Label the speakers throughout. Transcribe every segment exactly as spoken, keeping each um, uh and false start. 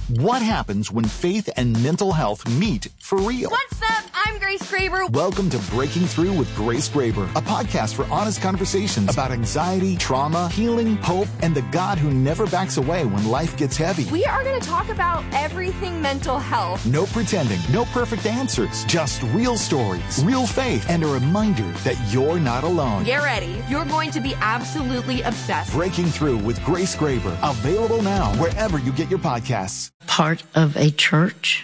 Speaker 1: What happens when faith and mental health meet for real?
Speaker 2: What's up? I'm Grace Graber.
Speaker 1: Welcome to Breaking Through with Grace Graber, a podcast for honest conversations about anxiety, trauma, healing, hope, and the God who never backs away when life gets heavy.
Speaker 2: We are going to talk about everything mental health.
Speaker 1: No pretending, no perfect answers, just real stories, real faith, and a reminder that you're not alone.
Speaker 2: Get ready. You're going to be absolutely obsessed.
Speaker 1: Breaking Through with Grace Graber, available now wherever you get your podcasts.
Speaker 3: Part of a church?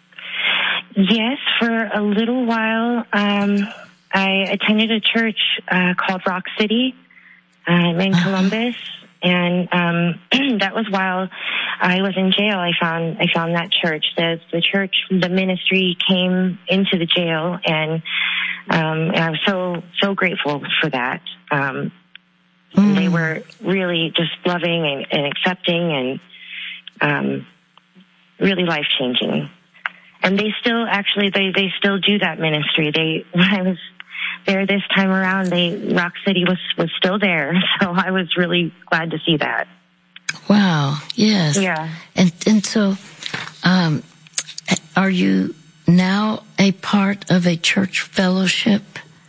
Speaker 4: Yes, for a little while. Um, I attended a church uh, called Rock City um, in Columbus, and um, that was while I was in jail. I found I found that church. The the church, the ministry came into the jail, and, um, and I was so so grateful for that. Um, mm. They were really just loving and, and accepting, and um, really life changing. And they still, actually, they, they still do that ministry. They, when I was there this time around, they, Rock City was, was still there. So I was really glad to see that.
Speaker 3: Wow. Yes.
Speaker 4: Yeah.
Speaker 3: And, and so, um, are you now a part of a church fellowship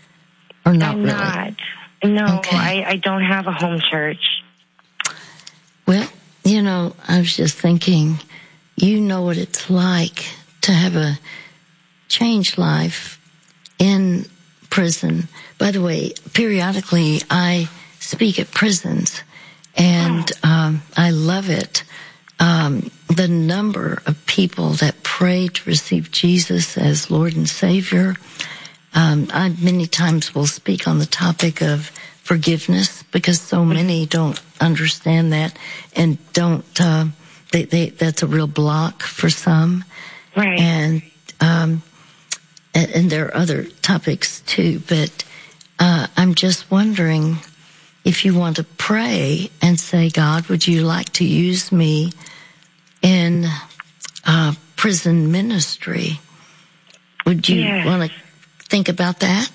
Speaker 3: or not
Speaker 4: I'm
Speaker 3: really?
Speaker 4: not. No,
Speaker 3: okay.
Speaker 4: I, I don't have a home church.
Speaker 3: Well, you know, I was just thinking, you know what it's like to have a changed life in prison. By the way, periodically I speak at prisons, and um, I love it. Um, the number of people that pray to receive Jesus as Lord and Savior. Um, I many times will speak on the topic of forgiveness, because so many don't understand that and don't. Uh, they, they, that's a real block for some.
Speaker 4: Right.
Speaker 3: And, um, and, and there are other topics too, but, uh, I'm just wondering if you want to pray and say, God, would you like to use me in, uh, prison ministry? Would you
Speaker 4: yes.
Speaker 3: want to think about that?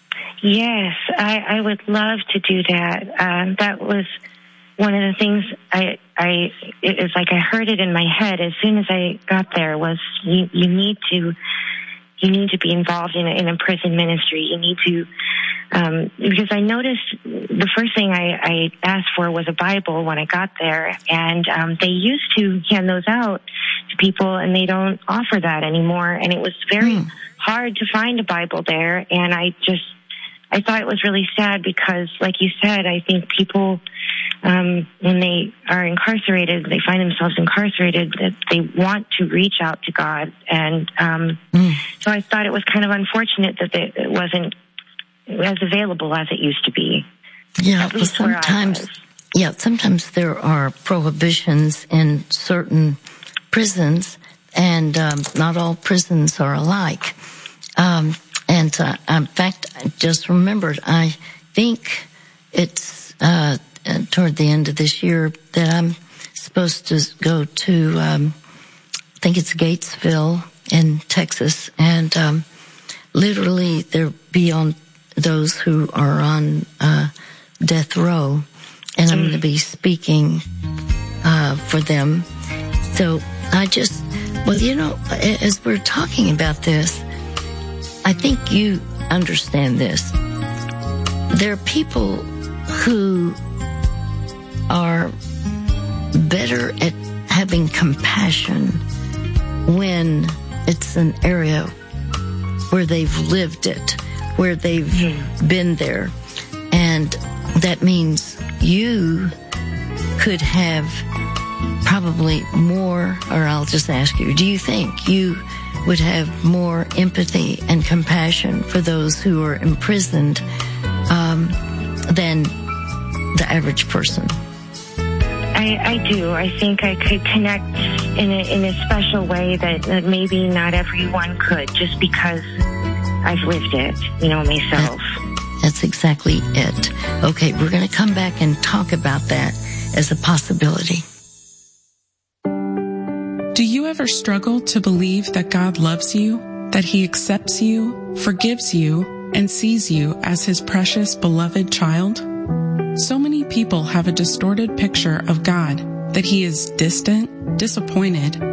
Speaker 4: Yes, I, I would love to do that. Um, that was one of the things I, I, it was like I heard it in my head as soon as I got there was you, you need to, you need to be involved in a, in a prison ministry. You need to, um, because I noticed the first thing I, I asked for was a Bible when I got there, and, um, they used to hand those out to people, and they don't offer that anymore. And it was very mm. hard to find a Bible there. And I just, I thought it was really sad because, like you said, I think people, um, when they are incarcerated, they find themselves incarcerated, that they want to reach out to God. And um, mm. so I thought it was kind of unfortunate that they, it wasn't as available as it used to be.
Speaker 3: Yeah, well, sometimes, yeah, sometimes there are prohibitions in certain prisons, and um, not all prisons are alike. Um, And, uh, in fact, I just remembered, I think it's, uh, toward the end of this year that I'm supposed to go to, um, I think it's Gatesville in Texas, and, um, literally there'll be on those who are on, uh, death row, and I'm going to be speaking, uh, for them. So I just, well, you know, as we're talking about this, I think you understand this. There are people who are better at having compassion when it's an area where they've lived it, where they've mm. been there. And that means you could have probably more, or I'll just ask you, do you think you would have more empathy and compassion for those who are imprisoned um, than the average person?
Speaker 4: I, I do. I think I could connect in a, in a special way that, that maybe not everyone could, just because I've lived it, you know, myself.
Speaker 3: That, that's exactly it. Okay, we're going to come back and talk about that as a possibility.
Speaker 5: Do you ever struggle to believe that God loves you, that He accepts you, forgives you, and sees you as His precious, beloved child? So many people have a distorted picture of God, that He is distant, disappointed,